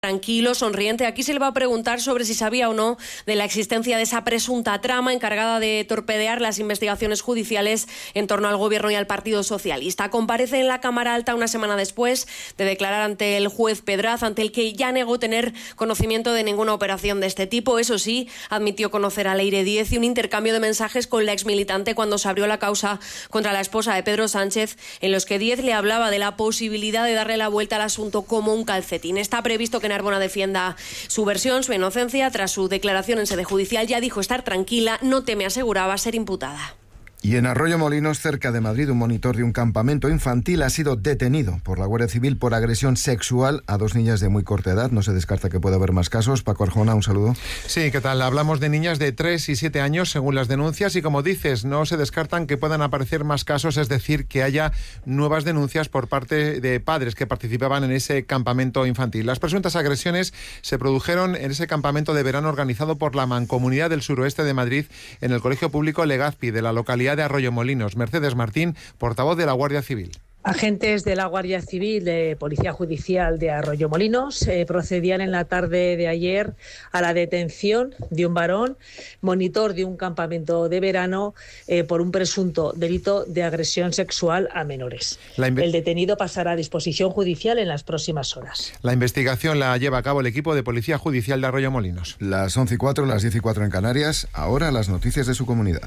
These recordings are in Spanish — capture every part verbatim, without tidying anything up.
Tranquilo, sonriente. Aquí se le va a preguntar sobre si sabía o no de la existencia de esa presunta trama encargada de torpedear las investigaciones judiciales en torno al Gobierno y al Partido Socialista. Comparece en la Cámara Alta una semana después de declarar ante el juez Pedraz, ante el que ya negó tener conocimiento de ninguna operación de este tipo. Eso sí, admitió conocer a Leire Díez y un intercambio de mensajes con la exmilitante cuando se abrió la causa contra la esposa de Pedro Sánchez, en los que Díez le hablaba de la posibilidad de darle la vuelta al asunto como un calcetín. Está previsto que Narbona defienda su versión, su inocencia. Tras su declaración en sede judicial ya dijo estar tranquila, no teme, aseguraba, ser imputada. Y en Arroyomolinos, cerca de Madrid, un monitor de un campamento infantil ha sido detenido por la Guardia Civil por agresión sexual a dos niñas de muy corta edad. No se descarta que pueda haber más casos. Paco Arjona, un saludo. Sí, ¿qué tal? Hablamos de niñas de tres y siete años, según las denuncias, y como dices, no se descartan que puedan aparecer más casos, es decir, que haya nuevas denuncias por parte de padres que participaban en ese campamento infantil. Las presuntas agresiones se produjeron en ese campamento de verano organizado por la Mancomunidad del Suroeste de Madrid en el Colegio Público Legazpi de la localidad de Arroyomolinos. Mercedes Martín, portavoz de la Guardia Civil. Agentes de la Guardia Civil, de Policía Judicial de Arroyomolinos, eh, procedían en la tarde de ayer a la detención de un varón, monitor de un campamento de verano, eh, por un presunto delito de agresión sexual a menores. Inve- el detenido pasará a disposición judicial en las próximas horas. La investigación la lleva a cabo el equipo de Policía Judicial de Arroyomolinos. Las once y cuatro, las diez y cuatro en Canarias. Ahora las noticias de su comunidad.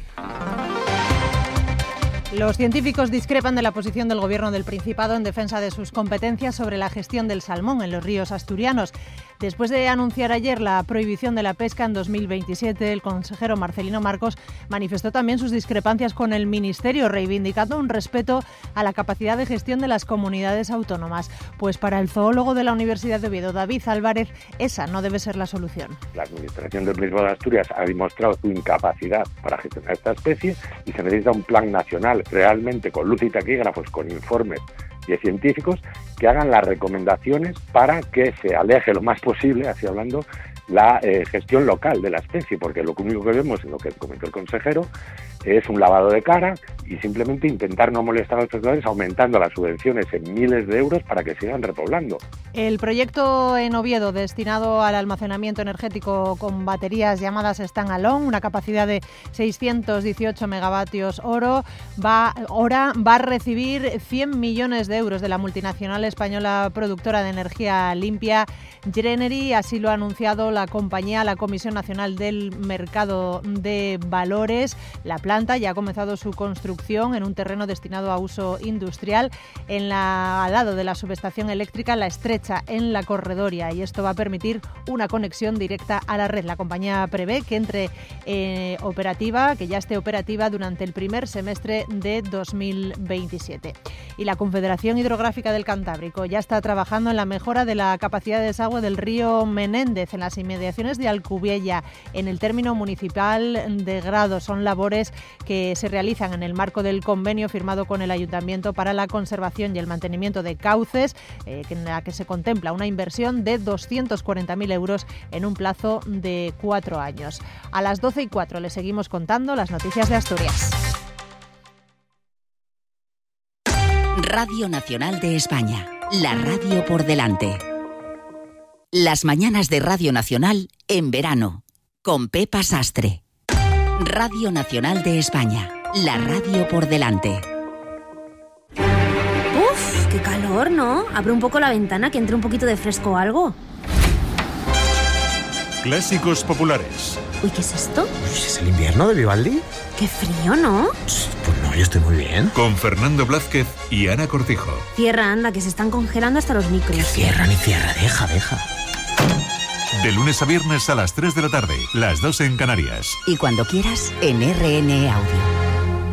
Los científicos discrepan de la posición del Gobierno del Principado en defensa de sus competencias sobre la gestión del salmón en los ríos asturianos. Después de anunciar ayer la prohibición de la pesca en dos mil veintisiete, el consejero Marcelino Marcos manifestó también sus discrepancias con el Ministerio, reivindicando un respeto a la capacidad de gestión de las comunidades autónomas. Pues para el zoólogo de la Universidad de Oviedo, David Álvarez, esa no debe ser la solución. La Administración del Principado de Asturias ha demostrado su incapacidad para gestionar esta especie y se necesita un plan nacional realmente con luz y taquígrafos, con informes y científicos que hagan las recomendaciones para que se aleje lo más posible, así hablando, la eh, gestión local de la especie, porque lo único que vemos, en lo que comentó el consejero, es un lavado de cara y simplemente intentar no molestar a los pescadores aumentando las subvenciones en miles de euros para que sigan repoblando. El proyecto en Oviedo destinado al almacenamiento energético con baterías llamadas Stand-Alone, una capacidad de seiscientos dieciocho megavatios oro, va, hora, va a recibir cien millones de euros de la multinacional española productora de energía limpia Genery. Así lo ha anunciado la compañía a la Comisión Nacional del Mercado de Valores. La planta ya ha comenzado su construcción en un terreno destinado a uso industrial en la, al lado de la subestación eléctrica La Estrecha, en La Corredoria, y esto va a permitir una conexión directa a la red. La compañía prevé que entre eh, operativa, que ya esté operativa durante el primer semestre de dos mil veintisiete. Y la Confederación Hidrográfica del Cantábrico ya está trabajando en la mejora de la capacidad de desagüe del río Menéndez en las inmediaciones de Alcubiella, en el término municipal de Grado. Son labores que se realizan en el marco del convenio firmado con el Ayuntamiento para la conservación y el mantenimiento de cauces, eh, en la que se contempla una inversión de doscientos cuarenta mil euros en un plazo de cuatro años. A las doce y cuatro le seguimos contando las noticias de Asturias. Radio Nacional de España, la radio por delante. Las mañanas de Radio Nacional en verano, con Pepa Sastre. Radio Nacional de España, la radio por delante. Uf, qué calor, ¿no? Abre un poco la ventana, que entre un poquito de fresco o algo. Clásicos populares. Uy, ¿qué es esto? ¿Es el invierno de Vivaldi? Qué frío, ¿no? Pues no, yo estoy muy bien. Con Fernando Blázquez y Ana Cortijo. Cierra, anda, que se están congelando hasta los micros. Que cierra ni cierra, deja, deja. De lunes a viernes a las tres de la tarde, las dos en Canarias. Y cuando quieras, en R N E Audio.